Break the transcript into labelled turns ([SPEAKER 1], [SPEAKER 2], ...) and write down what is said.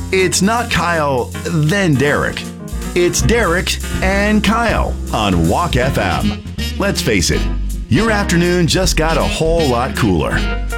[SPEAKER 1] It's not Kyle, then Derek. It's Derek and Kyle on Walk FM. Let's face it, your afternoon just got a whole lot cooler.